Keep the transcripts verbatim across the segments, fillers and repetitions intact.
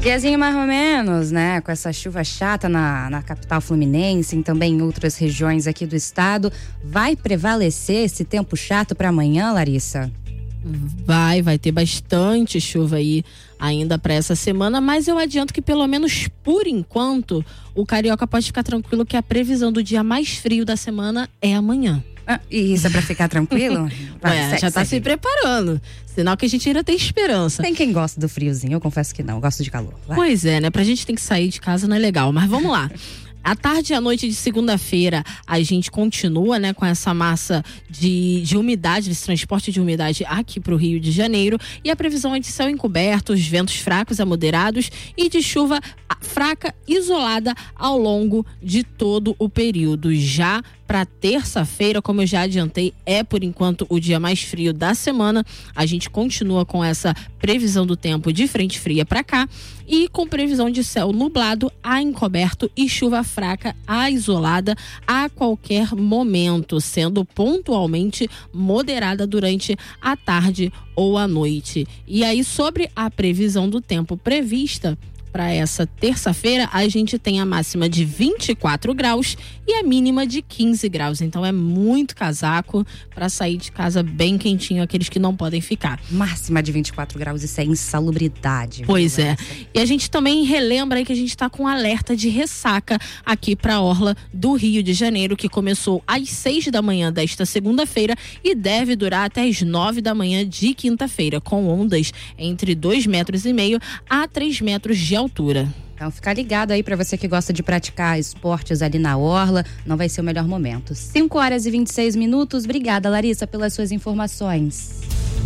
Diazinho mais ou menos, né? Com essa chuva chata na, na capital fluminense e também em outras regiões aqui do estado. Vai prevalecer esse tempo chato para amanhã, Larissa? Vai, vai ter bastante chuva aí ainda para essa semana, mas eu adianto que pelo menos por enquanto o carioca pode ficar tranquilo que a previsão do dia mais frio da semana é amanhã. Ah, e isso é pra ficar tranquilo? Vai, Ué, segue, já tá segue. se preparando. Sinal que a gente ainda tem esperança. Tem quem gosta do friozinho, eu confesso que não, eu gosto de calor. Vai. Pois é, né? Pra gente tem que sair de casa não é legal, mas vamos lá. À tarde e à noite de segunda-feira, a gente continua, né, com essa massa de, de umidade, esse transporte de umidade aqui para o Rio de Janeiro. E a previsão é de céu encoberto, os ventos fracos a moderados e de chuva fraca isolada ao longo de todo o período. Já para terça-feira, como eu já adiantei, é por enquanto o dia mais frio da semana. A gente continua com essa previsão do tempo de frente fria para cá e com previsão de céu nublado a encoberto e chuva fraca a isolada a qualquer momento, sendo pontualmente moderada durante a tarde ou a noite. E aí, sobre a previsão do tempo prevista para essa terça-feira, a gente tem a máxima de vinte e quatro graus e a mínima de quinze graus. Então é muito casaco para sair de casa bem quentinho, aqueles que não podem ficar. Máxima de vinte e quatro graus, isso é insalubridade. Pois é. E a gente também relembra aí que a gente está com alerta de ressaca aqui para a orla do Rio de Janeiro, que começou às seis da manhã desta segunda-feira e deve durar até as nove da manhã de quinta-feira, com ondas entre dois metros e meio a três metros de altura. altura. Então fica ligado aí para você que gosta de praticar esportes ali na orla, não vai ser o melhor momento. cinco horas e vinte e seis minutos. Obrigada, Larissa, pelas suas informações.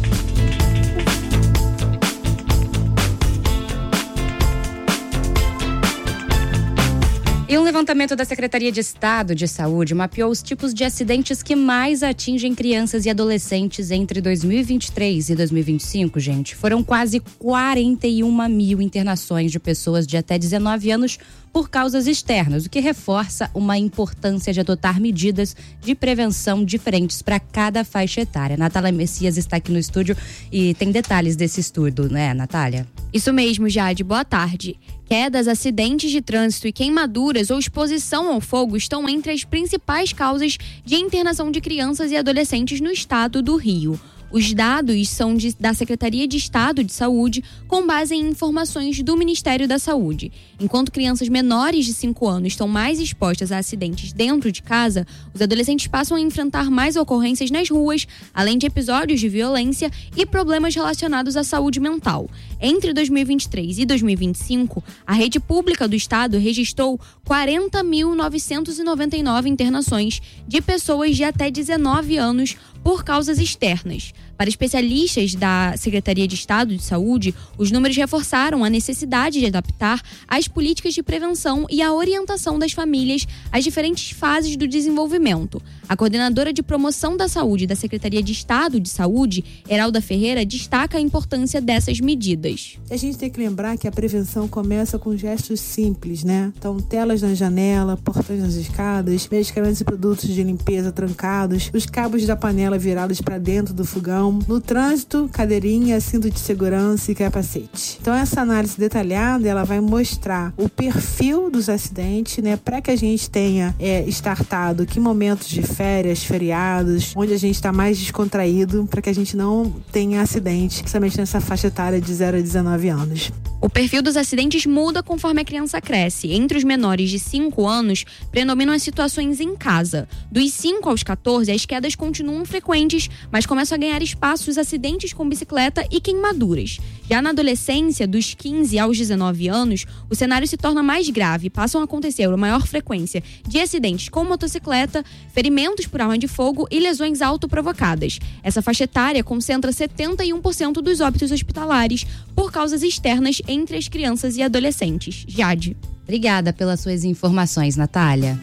E um levantamento da Secretaria de Estado de Saúde mapeou os tipos de acidentes que mais atingem crianças e adolescentes entre dois mil e vinte e três e dois mil e vinte e cinco, gente. Foram quase quarenta e uma mil internações de pessoas de até dezenove anos por causas externas, o que reforça uma importância de adotar medidas de prevenção diferentes para cada faixa etária. Natália Messias está aqui no estúdio e tem detalhes desse estudo, né, Natália? Isso mesmo, Jade. Boa tarde. Quedas, acidentes de trânsito e queimaduras ou exposição ao fogo estão entre as principais causas de internação de crianças e adolescentes no estado do Rio. Os dados são de, da Secretaria de Estado de Saúde, com base em informações do Ministério da Saúde. Enquanto crianças menores de cinco anos estão mais expostas a acidentes dentro de casa, os adolescentes passam a enfrentar mais ocorrências nas ruas, além de episódios de violência e problemas relacionados à saúde mental. Entre dois mil e vinte e três e dois mil e vinte e cinco, a rede pública do estado registrou quarenta mil novecentos e noventa e nove internações de pessoas de até dezenove anos por causas externas. Para especialistas da Secretaria de Estado de Saúde, os números reforçaram a necessidade de adaptar as políticas de prevenção e a orientação das famílias às diferentes fases do desenvolvimento. A coordenadora de promoção da saúde da Secretaria de Estado de Saúde, Heralda Ferreira, destaca a importância dessas medidas. A gente tem que lembrar que a prevenção começa com gestos simples, né? Então, telas na janela, portões nas escadas, medicamentos e produtos de limpeza trancados, os cabos da panela virados para dentro do fogão. No trânsito, cadeirinha, cinto de segurança e capacete. Então, essa análise detalhada, ela vai mostrar o perfil dos acidentes, né? Para que a gente tenha é, startado que momentos de férias, feriados, onde a gente está mais descontraído, para que a gente não tenha acidente, principalmente nessa faixa etária de zero a dezenove anos. O perfil dos acidentes muda conforme a criança cresce. Entre os menores de cinco anos, predominam as situações em casa. Dos cinco aos catorze, as quedas continuam frequentes, mas começam a ganhar espaço os acidentes com bicicleta e queimaduras. Já na adolescência, dos quinze aos dezenove anos, o cenário se torna mais grave. Passam a acontecer a maior frequência de acidentes com motocicleta, ferimentos por arma de fogo e lesões autoprovocadas. Essa faixa etária concentra setenta e um por cento dos óbitos hospitalares por causas externas entre as crianças e adolescentes. Jade. Obrigada pelas suas informações, Natália.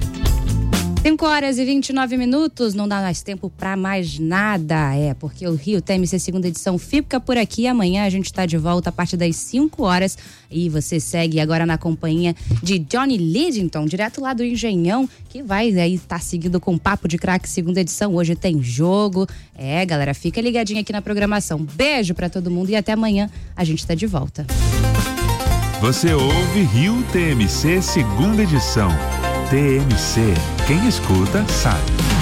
cinco horas e vinte e nove minutos, não dá mais tempo pra mais nada, é, porque o Rio T M C segunda edição fica por aqui. Amanhã a gente tá de volta a partir das cinco horas e você segue agora na companhia de Johnny Lidington, direto lá do Engenhão, que vai aí estar tá seguido com Papo de Craque segunda edição. Hoje tem jogo, é, galera, fica ligadinha aqui na programação. Beijo pra todo mundo e até amanhã a gente tá de volta. Você ouve Rio T M C segunda edição. T M C, quem escuta sabe.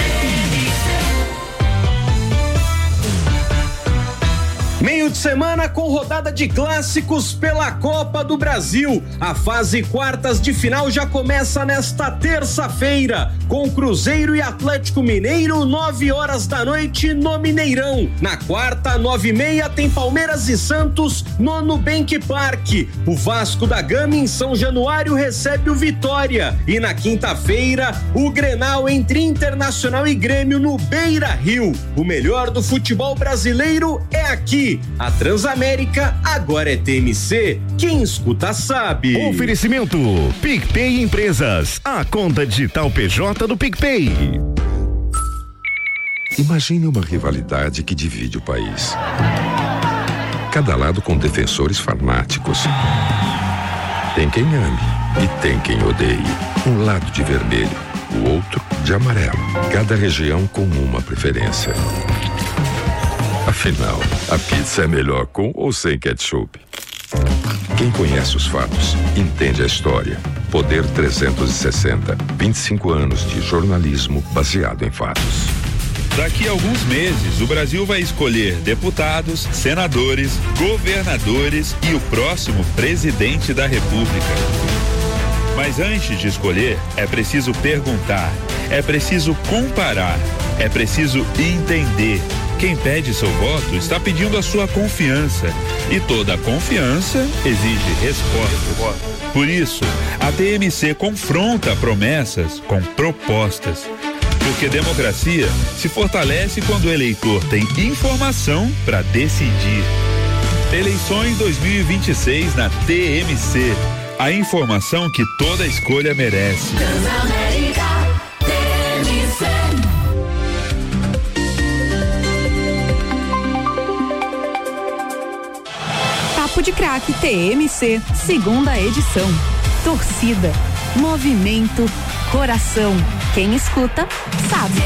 Meio de semana com rodada de clássicos pela Copa do Brasil. A fase quartas de final já começa nesta terça-feira, com Cruzeiro e Atlético Mineiro, nove horas da noite no Mineirão. Na quarta, nove e meia, tem Palmeiras e Santos no Nubank Park. O Vasco da Gama em São Januário recebe o Vitória. E na quinta-feira, o Grenal entre Internacional e Grêmio no Beira-Rio. O melhor do futebol brasileiro é aqui. A Transamérica agora é T M C. Quem escuta sabe. Oferecimento PicPay Empresas, a conta digital P J do PicPay. Imagine uma rivalidade que divide o país. Cada lado com defensores fanáticos. Tem quem ame e tem quem odeie. Um lado de vermelho, o outro de amarelo. Cada região com uma preferência. Afinal, a pizza é melhor com ou sem ketchup? Quem conhece os fatos, entende a história. Poder trezentos e sessenta, vinte e cinco anos de jornalismo baseado em fatos. Daqui a alguns meses, o Brasil vai escolher deputados, senadores, governadores e o próximo presidente da República. Mas antes de escolher, é preciso perguntar, é preciso comparar, é preciso entender. Quem pede seu voto está pedindo a sua confiança. E toda confiança exige resposta. Por isso, a T M C confronta promessas com propostas. Porque democracia se fortalece quando o eleitor tem informação para decidir. Eleições dois mil e vinte e seis na T M C. A informação que toda escolha merece. Transamérica, T M C. Papo de Craque T M C, segunda edição. Torcida, movimento, coração. Quem escuta, sabe.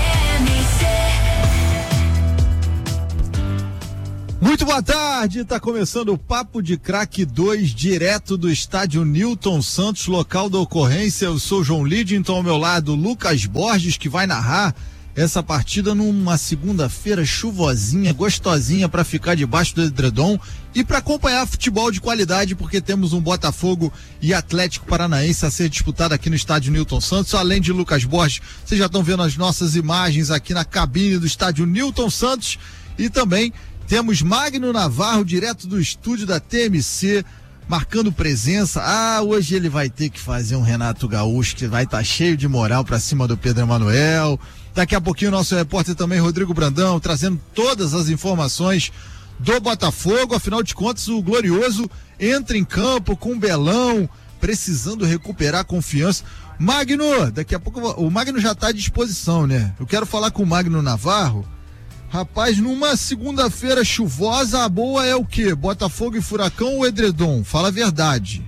Muito boa tarde, tá começando o Papo de Craque dois, direto do estádio Newton Santos, local da ocorrência. Eu sou João Lidington, ao meu lado Lucas Borges, que vai narrar essa partida numa segunda-feira chuvosinha, gostosinha para ficar debaixo do edredom e para acompanhar futebol de qualidade, porque temos um Botafogo e Atlético Paranaense a ser disputado aqui no estádio Newton Santos. Além de Lucas Borges, vocês já estão vendo as nossas imagens aqui na cabine do estádio Newton Santos, e também temos Magno Navarro, direto do estúdio da T M C, marcando presença. Ah, hoje ele vai ter que fazer um Renato Gaúcho, que vai estar tá cheio de moral para cima do Pedro Emanuel. Daqui a pouquinho o nosso repórter também, Rodrigo Brandão, trazendo todas as informações do Botafogo. Afinal de contas, o Glorioso entra em campo com o Belão, precisando recuperar a confiança. Magno, daqui a pouco o Magno já está à disposição, né? Eu quero falar com o Magno Navarro. Rapaz, numa segunda-feira chuvosa, a boa é o quê? Botafogo e Furacão ou edredom? Fala a verdade.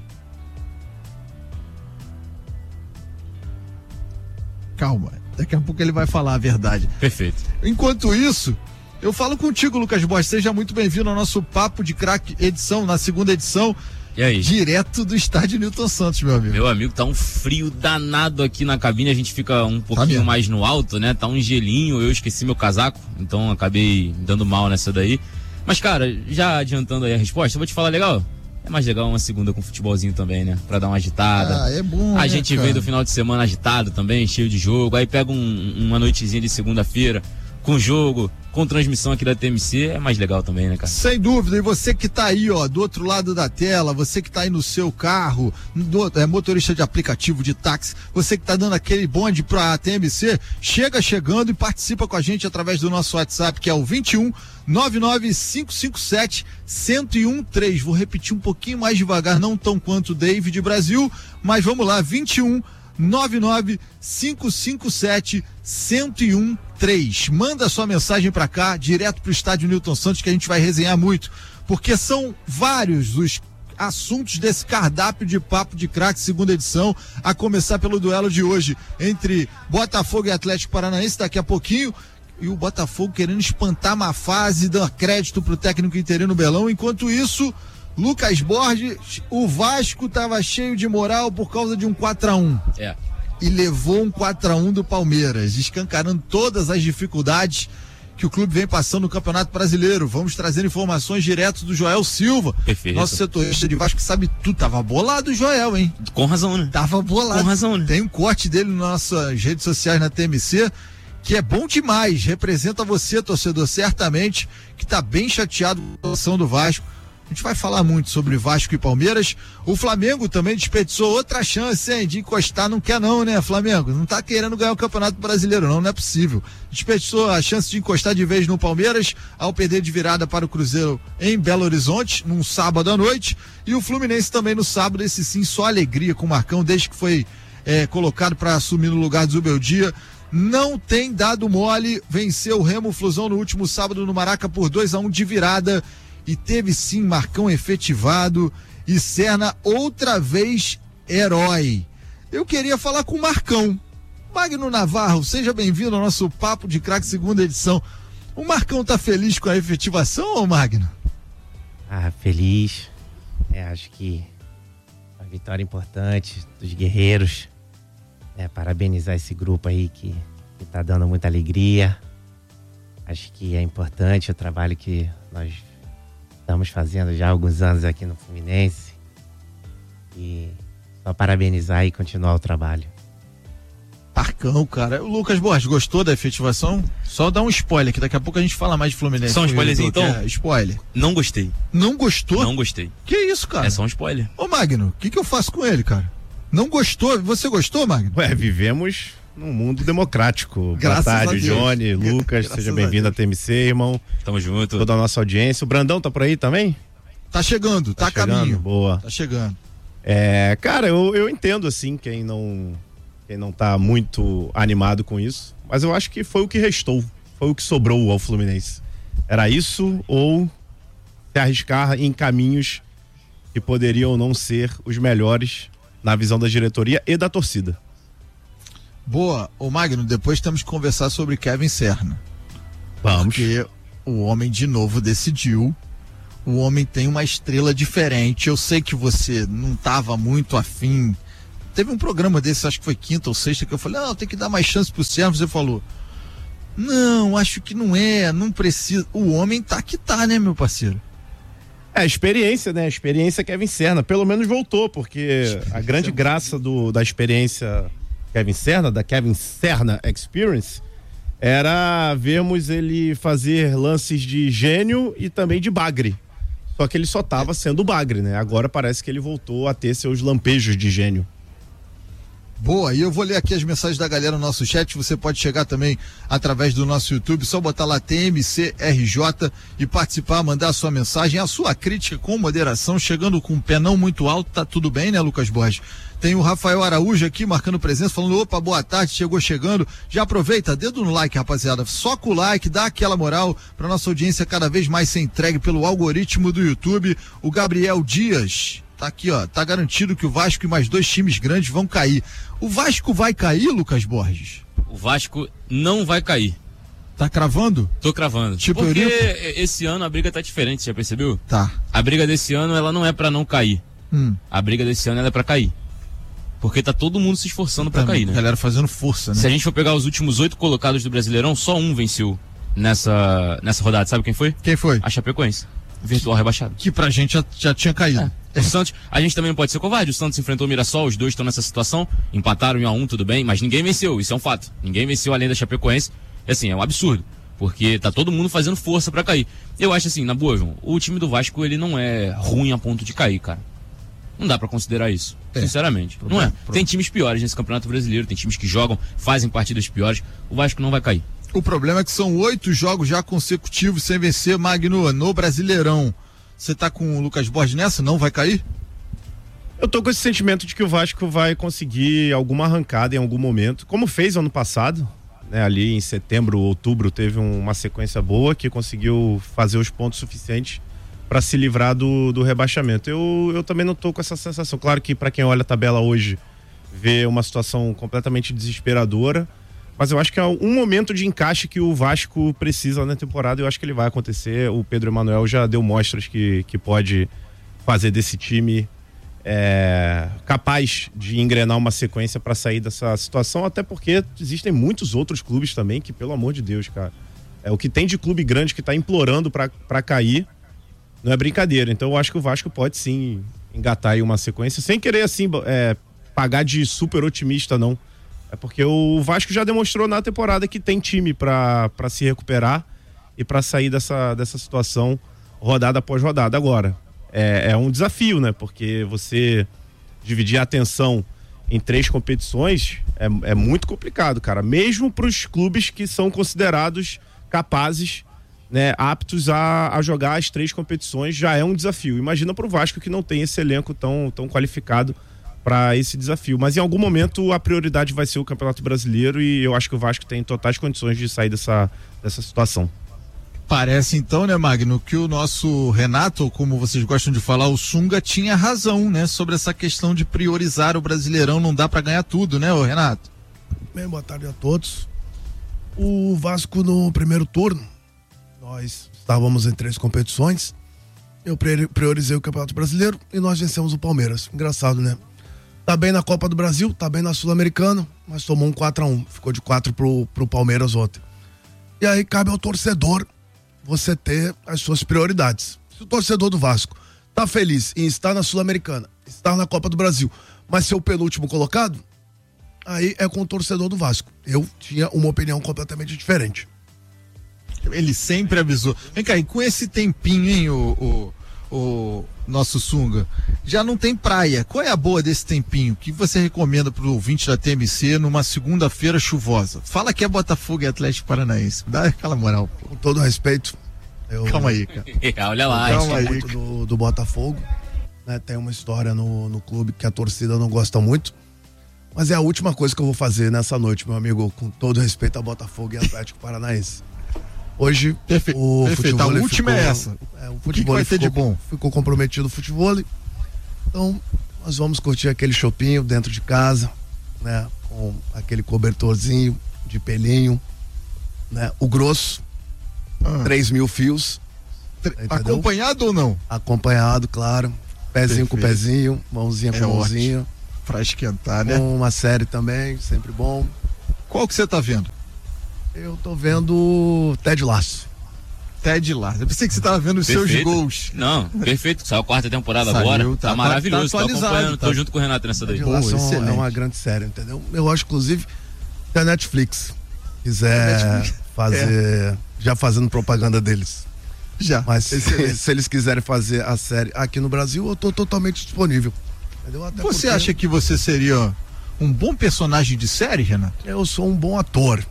Calma, daqui a pouco ele vai falar a verdade. Perfeito. Enquanto isso, eu falo contigo, Lucas Borges. Seja muito bem-vindo ao nosso Papo de Craque edição, na segunda edição. E aí? Direto do estádio Newton Santos, meu amigo. Meu amigo, tá um frio danado aqui na cabine, a gente fica um pouquinho tá mais no alto, né? Tá um gelinho, eu esqueci meu casaco, então acabei dando mal nessa daí. Mas, cara, já adiantando aí a resposta, eu vou te falar legal. É mais legal uma segunda com futebolzinho também, né? Pra dar uma agitada. Ah, é bom, A né, gente cara? vem do final de semana agitado também, cheio de jogo, aí pega um, uma noitezinha de segunda-feira com jogo, com transmissão aqui da T M C, é mais legal também, né, cara? Sem dúvida, e você que tá aí, ó, do outro lado da tela, você que tá aí no seu carro, do, é, motorista de aplicativo de táxi, você que tá dando aquele bonde pra T M C, chega chegando e participa com a gente através do nosso WhatsApp, que é o vinte e um, nove nove cinco cinco sete, um zero um três. Vou repetir um pouquinho mais devagar, não tão quanto o David Brasil, mas vamos lá, vinte e um, nove nove cinco cinco sete, um zero um três. Manda sua mensagem pra cá, direto pro estádio Newton Santos, que a gente vai resenhar muito, porque são vários os assuntos desse cardápio de Papo de Craque segunda edição, a começar pelo duelo de hoje entre Botafogo e Atlético Paranaense daqui a pouquinho, e o Botafogo querendo espantar uma fase, dar crédito pro técnico interino Belão. Enquanto isso, Lucas Borges, o Vasco tava cheio de moral por causa de um quatro a um. É. E levou um quatro a um do Palmeiras, escancarando todas as dificuldades que o clube vem passando no Campeonato Brasileiro. Vamos trazer informações direto do Joel Silva. Perfeito. Nosso setorista de Vasco que sabe tudo. Tava bolado o Joel, hein? Com razão, né? Tava bolado. Com razão, né? Tem um corte dele nas nossas redes sociais na T M C, que é bom demais. Representa você, torcedor, certamente, que tá bem chateado com a situação do Vasco. A gente vai falar muito sobre Vasco e Palmeiras. O Flamengo também desperdiçou outra chance, hein, de encostar. Não quer não, né, Flamengo? Não tá querendo ganhar o Campeonato Brasileiro, não, não é possível. Desperdiçou a chance de encostar de vez no Palmeiras ao perder de virada para o Cruzeiro em Belo Horizonte, num sábado à noite. E o Fluminense também no sábado, esse sim, só alegria com o Marcão, desde que foi é, colocado para assumir no lugar do Zubeldia. Não tem dado mole, venceu o Remo Flusão no último sábado no Maraca por dois a um de virada. E teve sim Marcão efetivado e Serna outra vez herói. Eu queria falar com o Marcão. Magno Navarro, seja bem-vindo ao nosso Papo de Craque segunda edição. O Marcão tá feliz com a efetivação, ô Magno? Ah, feliz. É, acho que uma vitória importante dos guerreiros. É, parabenizar esse grupo aí que, que tá dando muita alegria. Acho que é importante o trabalho que nós estamos fazendo já há alguns anos aqui no Fluminense. E só parabenizar e continuar o trabalho. Marcão, cara. O Lucas Borges, gostou da efetivação? Só dá um spoiler, que daqui a pouco a gente fala mais de Fluminense. Só um spoilerzinho então? É, spoiler. Não gostei. Não gostou? Não gostei. Que isso, cara? É só um spoiler. Ô Magno, o que que eu faço com ele, cara? Não gostou? Você gostou, Magno? Ué, vivemos num mundo democrático. Graças Boa tarde, a Deus. Johnny, Lucas, Graças seja a bem-vindo à Deus. T M C, irmão. Tamo junto. Toda a nossa audiência. O Brandão tá por aí também? Tá chegando, tá, Tá a chegando? caminho. Boa. Tá chegando. É, cara, eu, eu entendo, assim, quem não, quem não tá muito animado com isso, mas eu acho que foi o que restou, foi o que sobrou ao Fluminense. Era isso ou se arriscar em caminhos que poderiam não ser os melhores na visão da diretoria e da torcida. Boa. Ô Magno, depois temos que conversar sobre Kevin Serna. Vamos. Porque o homem de novo decidiu. O homem tem uma estrela diferente. Eu sei que você não estava muito afim. Teve um programa desse, acho que foi quinta ou sexta, que eu falei, não, tem que dar mais chance pro Serna. Você falou, não, acho que não é, não precisa. O homem tá que tá, né, meu parceiro? É, experiência, né? Experiência Kevin Serna. Pelo menos voltou, porque a grande graça do, da experiência Kevin Serna, da Kevin Serna Experience, era vermos ele fazer lances de gênio e também de bagre. Só que ele só tava sendo bagre, né? Agora parece que ele voltou a ter seus lampejos de gênio. Boa, e eu vou ler aqui as mensagens da galera no nosso chat. Você pode chegar também através do nosso YouTube, só botar lá T M C R J e participar, mandar a sua mensagem, a sua crítica com moderação, chegando com o pé não muito alto, tá tudo bem, né, Lucas Borges? Tem o Rafael Araújo aqui marcando presença, falando, opa, boa tarde, chegou chegando. Já aproveita, dedo no like, rapaziada. Só com o like, dá aquela moral pra nossa audiência cada vez mais ser entregue pelo algoritmo do YouTube. O Gabriel Dias tá aqui, ó, tá garantido que o Vasco e mais dois times grandes vão cair. O Vasco vai cair, Lucas Borges? O Vasco não vai cair. Tá cravando? Tô cravando. Tipo Porque Eurico? esse ano a briga tá diferente, já percebeu? Tá. A briga desse ano, ela não é pra não cair. Hum. A briga desse ano, ela é pra cair. Porque tá todo mundo se esforçando pra Também, cair, né? galera fazendo força, né? Se a gente for pegar os últimos oito colocados do Brasileirão, só um venceu nessa, nessa rodada. Sabe quem foi? Quem foi? A Chapecoense. Virtual rebaixado. Que pra gente já, já tinha caído. É. O Santos, a gente também não pode ser covarde. O Santos enfrentou o Mirassol, os dois estão nessa situação. Empataram em um a um, tudo bem, mas ninguém venceu. Isso é um fato. Ninguém venceu além da Chapecoense. E assim, é um absurdo. Porque tá todo mundo fazendo força pra cair. Eu acho assim, na boa, João, o time do Vasco, ele não é ruim a ponto de cair, cara. Não dá pra considerar isso, É. sinceramente. Problema, não é. problema. Tem times piores nesse Campeonato Brasileiro, tem times que jogam, fazem partidas piores. O Vasco não vai cair. O problema é que são oito jogos já consecutivos sem vencer, Magno, no Brasileirão. Você tá com o Lucas Borges nessa? Não vai cair? Eu tô com esse sentimento de que o Vasco vai conseguir alguma arrancada em algum momento, como fez ano passado, né? Ali em setembro, outubro, teve um, uma sequência boa que conseguiu fazer os pontos suficientes para se livrar do, do rebaixamento. Eu, eu também não tô com essa sensação. Claro que para quem olha a tabela hoje, vê uma situação completamente desesperadora, mas eu acho que é um momento de encaixe que o Vasco precisa na temporada e eu acho que ele vai acontecer. O Pedro Emanuel já deu mostras que, que pode fazer desse time é, capaz de engrenar uma sequência para sair dessa situação, até porque existem muitos outros clubes também que, pelo amor de Deus, cara, é o que tem de clube grande que tá implorando para cair, não é brincadeira. Então eu acho que o Vasco pode sim engatar aí uma sequência, sem querer assim é, pagar de super otimista, não. É porque o Vasco já demonstrou na temporada que tem time para se recuperar e para sair dessa, dessa situação rodada após rodada. Agora, é, é um desafio, né? Porque você dividir a atenção em três competições é, é muito complicado, cara. Mesmo para os clubes que são considerados capazes, né, aptos a, a jogar as três competições, já é um desafio. Imagina para o Vasco que não tem esse elenco tão, tão qualificado para esse desafio. Mas em algum momento a prioridade vai ser o Campeonato Brasileiro e eu acho que o Vasco tem totais condições de sair dessa, dessa situação. Parece então, né, Magno, que o nosso Renato, ou como vocês gostam de falar, o Sunga, tinha razão, né, sobre essa questão de priorizar o Brasileirão, não dá para ganhar tudo, né, ô Renato? Bem, boa tarde a todos. O Vasco no primeiro turno, nós estávamos em três competições, eu priorizei o Campeonato Brasileiro e nós vencemos o Palmeiras. Engraçado, né? Tá bem na Copa do Brasil, tá bem na Sul-Americana, mas tomou um quatro a um, ficou de quatro pro, pro Palmeiras ontem. E aí cabe ao torcedor você ter as suas prioridades. Se o torcedor do Vasco tá feliz em estar na Sul-Americana, estar na Copa do Brasil, mas ser o penúltimo colocado, aí é com o torcedor do Vasco. Eu tinha uma opinião completamente diferente. Ele sempre avisou. Vem cá, e com esse tempinho, hein, o, o, o nosso Sunga, já não tem praia. Qual é a boa desse tempinho? O que você recomenda pro ouvinte da T M C numa segunda-feira chuvosa? Fala que é Botafogo e Atlético Paranaense. Dá aquela moral. Pô. Com todo respeito. Eu, Calma aí, cara. Olha lá. Eu gosto muito do, do Botafogo. Né? Tem uma história no, no clube que a torcida não gosta muito. Mas é a última coisa que eu vou fazer nessa noite, meu amigo, com todo respeito a Botafogo e Atlético Paranaense. Hoje, Perfe o perfeito. A última ficou, é essa. É, o o que, que vai ter ficou, de bom? Ficou comprometido o futebol. Então, nós vamos curtir aquele chopinho dentro de casa, né? Com aquele cobertorzinho de pelinho, né? O grosso, ah. três mil fios. Acompanhado ou não? Acompanhado, claro. Pezinho Perfeito. com pezinho, mãozinha é com mãozinha. Pra esquentar, né? Com uma série também, sempre bom. Qual que você tá vendo? Eu tô vendo Ted Lasso. Ted Lasso. Eu pensei que você tava vendo os perfeito. seus gols. Não, perfeito. Saiu a quarta temporada Saiu, agora. Tá, tá maravilhoso. Tá tô acompanhando, tá. tô junto com o Renato nessa daí. Ted Lasso Pô, é uma grande série, entendeu? Eu acho, inclusive, que a Netflix quiser Netflix. fazer, é. já fazendo propaganda deles. Já. Mas se, se eles quiserem fazer a série aqui no Brasil, eu tô totalmente disponível. Entendeu? Até você porque... acha que você seria um bom personagem de série, Renato? Eu sou um bom ator.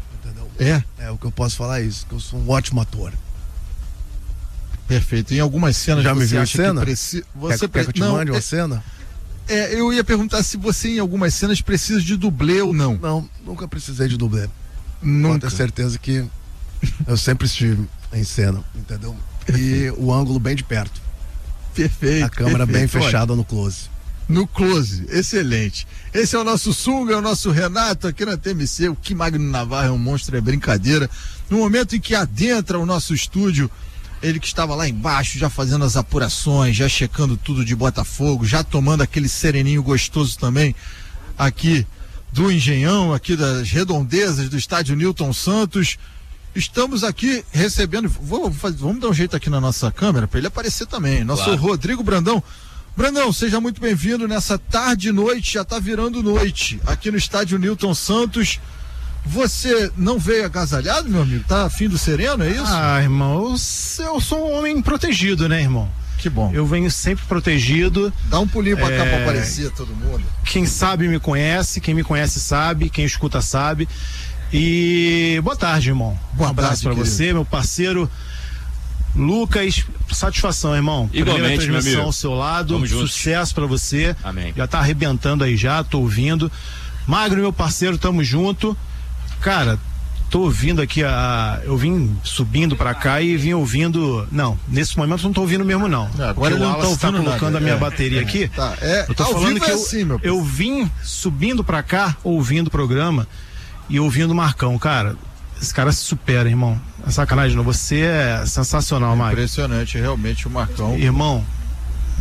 É? É, o que eu posso falar é isso, que eu sou um ótimo ator. Perfeito. Em algumas cenas Já você me viu acha cena? que precisa... Você quer, quer que eu te não, mande é... uma cena? É, eu ia perguntar se você em algumas cenas precisa de dublê ou não. Não, nunca precisei de dublê. Nunca. Pode ter certeza que eu sempre estive em cena, entendeu? E o ângulo bem de perto. Perfeito. A câmera perfeito. bem fechada Olha, no close. No close, excelente. Esse é o nosso Sunga, é o nosso Renato aqui na T M C. O que Magno Navarro é um monstro, é brincadeira. No momento em que adentra o nosso estúdio, ele que estava lá embaixo, já fazendo as apurações, já checando tudo de Botafogo, já tomando aquele sereninho gostoso também, aqui do Engenhão, aqui das redondezas do estádio Newton Santos. Estamos aqui recebendo, vou, vamos dar um jeito aqui na nossa câmera para ele aparecer também, nosso claro. Rodrigo Brandão. Brandão, seja muito bem-vindo nessa tarde e noite, já tá virando noite, aqui no estádio Newton Santos. Você não veio agasalhado, meu amigo? Tá afim do sereno, é isso? Ah, irmão, eu, eu sou um homem protegido, né, irmão? Que bom. Eu venho sempre protegido. Dá um pulinho pra é... cá pra aparecer todo mundo. Quem sabe me conhece, quem me conhece sabe, quem escuta sabe. E boa tarde, irmão. Boa um abraço para você, meu parceiro Lucas. Satisfação, irmão. Igualmente, Primeira transmissão meu amigo. ao seu lado. Vamos Sucesso para você. Amém. Já tá arrebentando aí já, tô ouvindo. Magno, meu parceiro, tamo junto. Cara, tô ouvindo aqui a. Eu vim subindo pra cá e vim ouvindo. Não, nesse momento não tô ouvindo mesmo, não. É, agora ele o não tá Wallace tá colocando nada. a minha é, bateria é, aqui. Tá, é, eu tô ao falando vivo que é eu, assim, meu eu vim subindo pra cá, ouvindo o programa e ouvindo o Marcão. Cara, esse cara se supera, irmão. É sacanagem, não. Você é sensacional, Marcos. Impressionante, realmente, o Marcão. Irmão,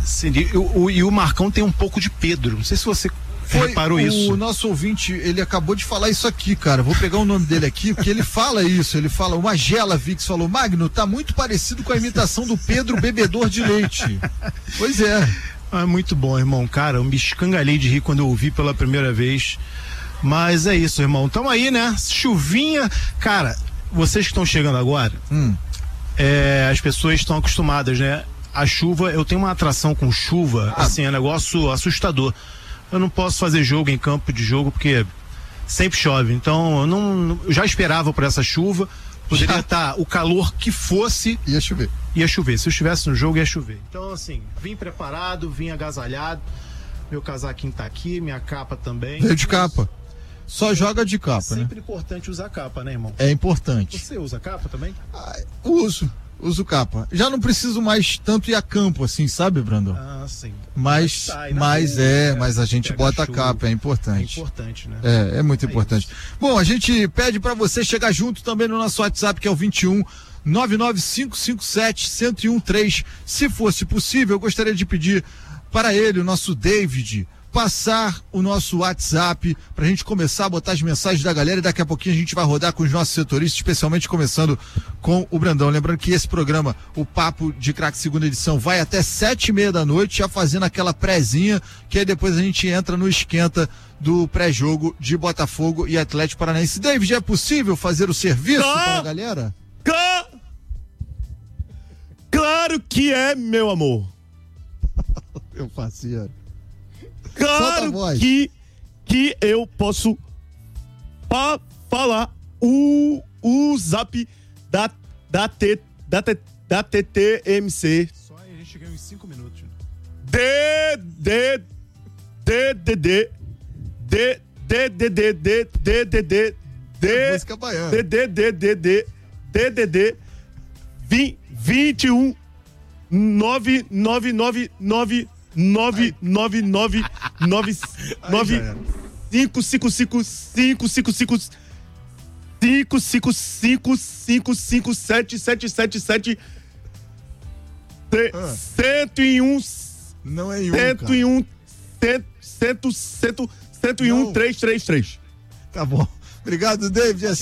Sim, e, o, e o Marcão tem um pouco de Pedro. Não sei se você Foi reparou o isso. O nosso ouvinte, ele acabou de falar isso aqui, cara. Vou pegar o nome dele aqui, porque ele fala isso. Ele fala, o Magela Vix falou, Magno, tá muito parecido com a imitação do Pedro Bebedor de Leite. Pois é. É muito bom, irmão. Cara, eu me escangalhei de rir quando eu ouvi pela primeira vez. Mas é isso, irmão. Tamo aí, né? Chuvinha. Cara, vocês que estão chegando agora, hum. é, as pessoas estão acostumadas, né? A chuva, eu tenho uma atração com chuva, Ah. assim, é um negócio assustador. Eu não posso fazer jogo em campo de jogo porque sempre chove. Então, eu não, eu já esperava por essa chuva. Poderia estar o calor que fosse. Ia chover. Ia chover. Se eu estivesse no jogo, ia chover. Então, assim, vim preparado, vim agasalhado. Meu casaquinho tá aqui, minha capa também. Veio de capa. Só joga de capa, é né? sempre importante usar capa, né, irmão? É importante. Você usa capa também? Ah, uso. Uso capa. Já não preciso mais tanto ir a campo, assim, sabe, Brandon? Ah, sim. Mas, sai na mas rua, é, né? mas a gente Pega bota a chuva. capa, é importante. É importante, né? É, é muito É importante. Bom, a gente pede pra você chegar junto também no nosso WhatsApp, que é o vinte e um nove nove cinco cinco sete um zero um três. Se fosse possível, eu gostaria de pedir para ele, o nosso David, passar o nosso WhatsApp pra gente começar a botar as mensagens da galera e daqui a pouquinho a gente vai rodar com os nossos setoristas, especialmente começando com o Brandão. Lembrando que esse programa, o Papo de Craque segunda edição, vai até sete e meia da noite, já fazendo aquela prézinha, que aí depois a gente entra no esquenta do pré-jogo de Botafogo e Atlético Paranaense. David, é possível fazer o serviço Tá. para a galera? Ca- Claro que é, meu amor. Eu fazia. Claro que, que eu posso fa falar o, o zap da, da, T, da, T, da T T M C. Só aí a gente ganha uns cinco minutos. D, D, D, D, D, D, D, D, D, D, D, D, D, D, música baiana. D, D, D, D, D, D, D, D, vinte e um, nove, nove, nove, nove, nove, nove, nove, nove, nove, cinco, cinco, cinco, cinco, cinco, cinco, cinco, cinco, cinco, cinco, cinco, sete, sete, sete, sete, cento e um, não é um, cento e um, cento, cento, cento e um, três, três, três. Tá bom. Obrigado, David.